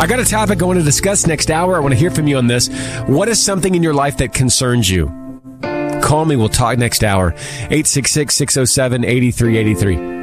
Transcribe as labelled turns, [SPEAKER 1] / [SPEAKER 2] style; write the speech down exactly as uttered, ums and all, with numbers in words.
[SPEAKER 1] I got a topic I want to discuss next hour. I want to hear from you on this. What is something in your life that concerns you? Call me. We'll talk next hour. eight six six, six oh seven, eight three eight three.